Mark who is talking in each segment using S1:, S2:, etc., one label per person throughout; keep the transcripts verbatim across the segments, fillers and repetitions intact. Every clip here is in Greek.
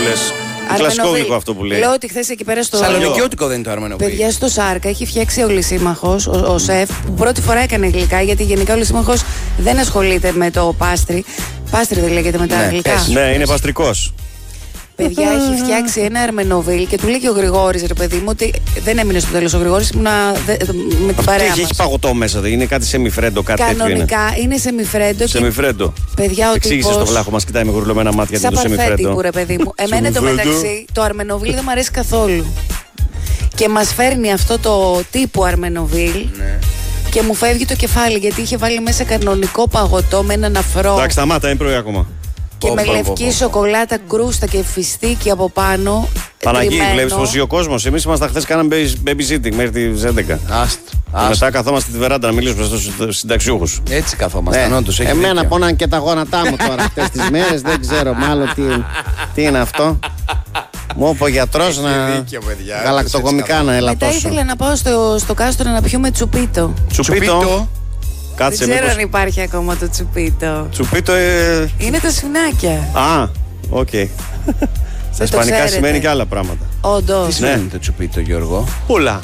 S1: λες. Κλασικό γλυκό αυτό που λέει.
S2: Λέω ότι χθες εκεί πέρα στο.
S3: Σαλονικιώτικο δεν είναι το αρμενοβίλ.
S2: Παιδιά, στο Σάρκα έχει φτιάξει ο Λυσίμαχος, ο, ο σεφ, που πρώτη φορά έκανε γλυκά, γιατί γενικά ο Λυσίμαχος δεν ασχολείται με το πάστρι. Πάστρι δεν λέγεται με τα
S3: Ναι,
S2: γλυκά.
S3: πες.
S1: Ναι, είναι παστρικός.
S2: Παιδιά, έχει φτιάξει ένα αρμενοβίλ και του λέει και ο Γρηγόρης, ρε παιδί μου, ότι δεν έμεινε στο τέλος ο Γρηγόρης, ήμουνα δε, με την παρέα
S1: Έχει,
S2: μας.
S1: έχει παγωτό μέσα, δεν είναι κάτι σεμιφρέντο, κάτι τέτοιο είναι.
S2: Κανονικά είναι σεμιφρέντο.
S1: Σεμιφρέντο.
S2: Παιδιά, ο
S1: Εξήγησε
S2: τύπος-
S1: στο βλάχο, μας κοιτάει με γουρλωμένα μάτια τι
S2: Σαν
S1: είναι το
S2: παρφέ
S1: σεμιφρέντο.
S2: τύπου, ρε παιδί μου. Εμένα εντωμεταξύ το αρμενοβίλ δεν μου αρέσει καθόλου. Και μας φέρνει αυτό το τύπου αρμενοβίλ.
S3: Ναι.
S2: Και μου φεύγει το κεφάλι, γιατί είχε βάλει μέσα κανονικό παγωτό με έναν αφρό.
S1: Εντάξει, σταμάτα, είναι πρωί ακόμα.
S2: Και
S3: Πω,
S2: με
S3: πω,
S2: λευκή
S3: πω, πω.
S2: σοκολάτα, κρούστα και φιστίκι από πάνω.
S1: Παναγί,
S2: τριμμένο.
S1: βλέπεις πως ζει ο κόσμος. Εμείς ήμασταν χθες, κάναμε babysitting μέχρι τις έντεκα.
S3: Άστο.
S1: Και
S3: άστο.
S1: μετά καθόμαστε στη βεράντα να μιλήσουμε στους συνταξιούχους.
S3: Έτσι καθόμασταν, όντως. έχει
S4: Εμένα
S3: δίκιο.
S4: πόναν και τα γόνατά μου τώρα αυτές τις μέρες. Δεν ξέρω μάλλον τι, τι είναι αυτό. Μου είπε ο γιατρός να
S3: δίκιο, παιδιά.
S4: γαλακτοκομικά να
S2: Μετά
S4: ελαττώσω.
S2: ήθελα να πάω στο, στο κάστρο να πιούμε τσουπίτο.
S1: Τσουπίτο. Κάτσε
S2: Δεν ξέρω
S1: μήπως.
S2: αν υπάρχει ακόμα το τσουπίτο.
S1: Τσουπίτο, ε...
S2: Είναι τα σφινάκια.
S1: Α, οκ. Στα ισπανικά
S2: ξέρετε.
S1: σημαίνει και άλλα πράγματα.
S2: Όντως.
S3: Τι σημαίνει το τσουπίτο, Γιώργο?
S1: Πουλά.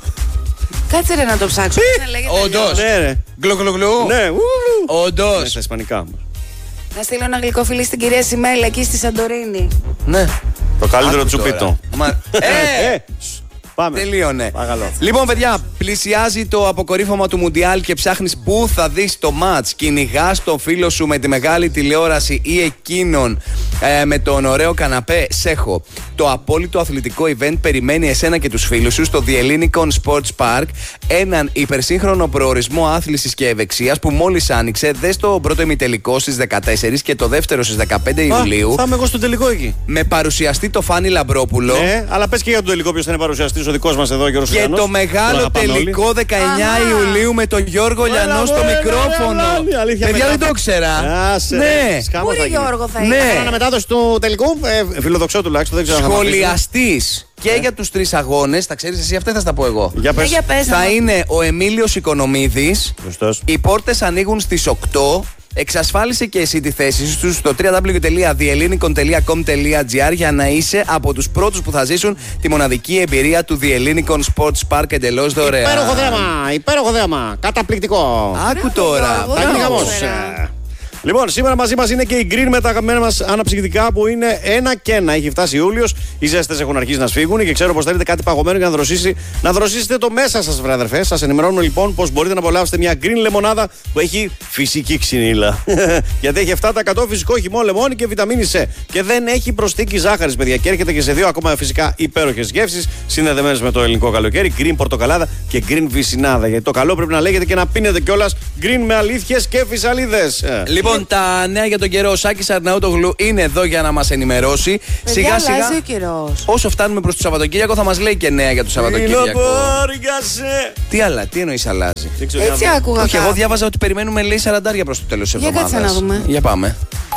S2: Κάτσε ρε να το ψάξω. πώς να λέγεται
S3: Όντως.
S2: αλλιώς.
S1: Ναι, ρε.
S3: Γκλουγκλουγκλου.
S1: Ναι, ου, ναι,
S3: Όντως.
S1: στα ισπανικά όμως.
S2: Να στείλω ένα γλυκό φιλί στην κυρία Σιμέλα εκεί στη Σαντορίνη.
S3: Ναι.
S1: Το καλύτερο
S3: Άκου
S1: τσουπίτο.
S3: τώρα. Μα- Ε!
S1: Ε, πάμε.
S3: Τελείωνε.
S1: Παρακαλώ.
S3: Λοιπόν, παιδιά, πλησιάζει το αποκορύφωμα του Μουντιάλ και ψάχνεις πού θα δεις το μάτς. Κυνηγάς τον φίλο σου με τη μεγάλη τηλεόραση ή εκείνον ε, με τον ωραίο καναπέ. Σέχο. Το απόλυτο αθλητικό event περιμένει εσένα και τους φίλους σου στο The Hellinikon Sports Park. Έναν υπερσύγχρονο προορισμό άθλησης και ευεξίας που μόλις άνοιξε. Δες το πρώτο ημιτελικό στις δεκατέσσερις και το δεύτερο στις δεκαπέντε Ιουλίου.
S1: Α, θα είμαι εγώ στο τελικό εκεί.
S3: Με παρουσιαστή το Φάνη Λαμπρόπουλο.
S1: Ναι, αλλά πες και για το τελικό ποιος θα είναι παρουσιαστής, ο δικός μας εδώ, Γιώργος
S3: Και
S1: Λιανός.
S3: το
S1: Τον
S3: μεγάλο
S1: αγαπάμε όλοι.
S3: τελικό δεκαεννιά
S2: Αχα.
S3: Ιουλίου με τον Γιώργο Λιανό στο
S1: μωρέ,
S3: μικρόφωνο.
S1: ρε, ρε, αλήθεια,
S3: Παιδιά,
S1: μετά.
S3: δεν το ήξερα.
S1: Άσε,
S3: Ναι.
S1: ρε, σκάμος
S2: Πού
S1: θα
S2: ρε
S1: γίνει.
S2: Γιώργο θα
S3: Ναι.
S2: είναι.
S4: Αναμετάδοση του τελικού.
S1: Ε, φιλοδοξώ τουλάχιστον, δεν ξέρω αν θα μ' αφήσει.
S3: Σχολιαστής και για τους τρεις αγώνες. Τα ξέρεις εσύ, αυτά θα στα πω εγώ.
S1: Για
S2: Ε,
S1: πες.
S2: για πες,
S3: Θα
S2: άμα-
S3: είναι ο Εμίλιος Οικονομίδης.
S1: Σωστός.
S3: Οι πόρτες ανοίγουν στις οκτώ. Εξασφάλισε και εσύ τη θέση σου στο double-u double-u double-u τελεία the hellinikon τελεία com τελεία gr για να είσαι από τους πρώτους που θα ζήσουν τη μοναδική εμπειρία του The Hellinikon Sports Park εντελώς δωρεάν.
S4: Υπέροχο δέμα, υπέροχο δέμα. Καταπληκτικό.
S3: Άκου τώρα.
S2: Γιώργο,
S3: μπράβο.
S2: δεν
S4: χαμός.
S2: ήξερα.
S1: Λοιπόν, σήμερα μαζί μας είναι και η Green με τα αγαπημένα μας αναψυκτικά που είναι ένα και ένα. Έχει φτάσει Ιούλιος, οι ζέστες έχουν αρχίσει να σφίγγουν και ξέρω πως θέλετε κάτι παγωμένο για να δροσίσει. Να δροσίσετε το μέσα σας, βρε αδερφέ. Σας ενημερώνουμε λοιπόν πως μπορείτε να απολαύσετε μια Green λεμονάδα που έχει φυσική ξυνήλα. Γιατί έχει επτά τοις εκατό φυσικό χυμό λεμόνι και βιταμίνη C. Και δεν έχει προσθήκη ζάχαρης, παιδιά. Και έρχεται και σε δύο ακόμα φυσικά υπέροχες γεύσεις συνδεδεμένες με το ελληνικό καλοκαίρι. Green πορτοκαλάδα και Green βυσινάδα. Γιατί το καλό πρέπει να λέγεται και να πίνετε κιόλας Green με αλήθειες και φυσαλίδες.
S3: Λοιπόν, τα νέα για τον καιρό. Ο Σάκης Αρναούτογλου είναι εδώ για να μας ενημερώσει.
S2: Παιδιά,
S3: Σιγά
S2: αλλάζει
S3: σιγά,
S2: ο καιρός.
S3: όσο φτάνουμε προς το Σαββατοκύριακο, θα μας λέει και νέα για το Σαββατοκύριακο. Τι άλλα, τι εννοείς αλλάζει?
S2: Έτσι άκουγα.
S3: Όχι, εγώ
S2: κάπου.
S3: διάβαζα ότι περιμένουμε λέει σαραντάρια προς το τέλος της
S2: Για
S3: εβδομάδας.
S2: κάτσε να δούμε.
S3: Για πάμε.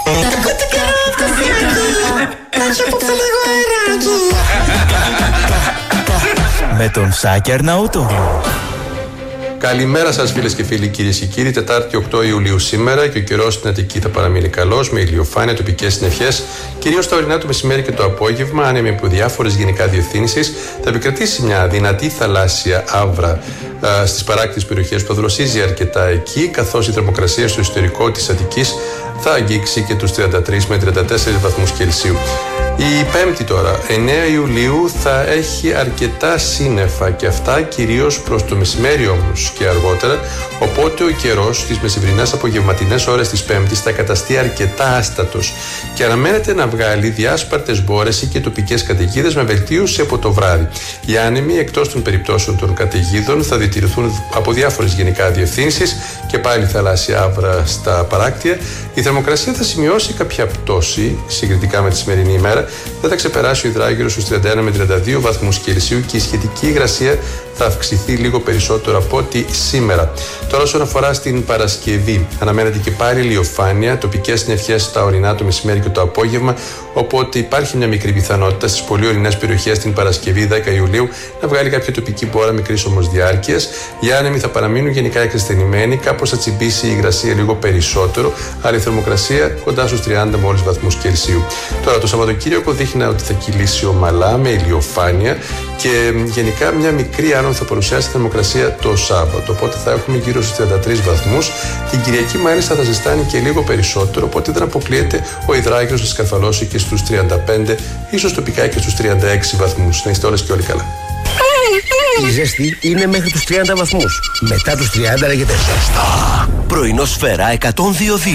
S5: Με τον Σάκη Αρναούτογλου.
S6: Καλημέρα σας φίλες και φίλοι, κυρίες και κύριοι. Τετάρτη οκτώ Ιουλίου σήμερα και ο καιρός στην Αττική θα παραμείνει καλός με ηλιοφάνεια, τοπικές συννεφιές, κυρίως τα ορεινά το μεσημέρι και το απόγευμα, άνεμοι από διάφορες γενικά διευθύνσεις. Θα επικρατήσει μια δυνατή θαλάσσια άβρα α, στις παράκτητες περιοχές που θα δροσίζει αρκετά εκεί, καθώς η θερμοκρασία στο ιστορικό της Αττικής θα αγγίξει και τους τριάντα τρεις με τριάντα τέσσερις βαθμούς Κελσίου. Η Πέμπτη τώρα, εννέα Ιουλίου, θα έχει αρκετά σύννεφα και αυτά κυρίως προς το μεσημέρι όμως και αργότερα, οπότε ο καιρός στις μεσημβρινές απογευματινές ώρες της Πέμπτης θα καταστεί αρκετά άστατος και αναμένεται να βγάλει διάσπαρτες μπόρες ή και τοπικές καταιγίδες με βελτίωση από το βράδυ. Οι άνεμοι, εκτός των περιπτώσεων των καταιγίδων, θα διατηρηθούν από διάφορες γενικά διευθύνσεις και πάλι θαλάσσια άβρα στα παράκτια. Η θερμοκρασία θα σημειώσει κάποια πτώση συγκριτικά με τη σημερινή ημέρα. Δεν θα ξεπεράσει ο υδράγυρος στους τριάντα ένα με τριάντα δύο βαθμούς Κελσίου και η σχετική υγρασία θα αυξηθεί λίγο περισσότερο από ό,τι σήμερα. Τώρα, όσον αφορά στην Παρασκευή, αναμένεται και πάλι ηλιοφάνεια, τοπικές συννεφιές στα ορεινά το μεσημέρι και το απόγευμα, Οπότε υπάρχει μια μικρή πιθανότητα στις πολύ ορεινές περιοχές την Παρασκευή δέκα Ιουλίου να βγάλει κάποια τοπική μπόρα μικρής όμως διάρκειας. Οι άνεμοι θα παραμείνουν γενικά εκρηστενημένοι, κάπως θα τσιμπήσει η υγρασία λίγο περισσότερο, αλλά η θερμοκρασία κοντά στους τριάντα μόλις βαθμούς Κελσίου. Τώρα το Σαββατοκύριακο δείχνει ότι θα κυλήσει ομαλά με ηλιοφάνεια και γενικά μια μικρή άνοδο θα παρουσιάσει θερμοκρασία το Σάββατο. Οπότε θα έχουμε γύρω στους τριάντα τρεις βαθμούς. Την Κυριακή μάλιστα θα ζεστάνει και λίγο περισσότερο, οπότε δεν αποκλείεται ο υδράγυρος να σκαρφαλώσει και στους τριάντα πέντε, ίσως τοπικά και στους τριάντα έξι βαθμούς. Να είστε όλες και όλοι καλά.
S7: Η ζέστη είναι μέχρι τους τριάντα βαθμούς. Μετά τους τριάντα λέγεται ζεστά.
S5: Πρωινό Σφαίρα εκατόν δύο.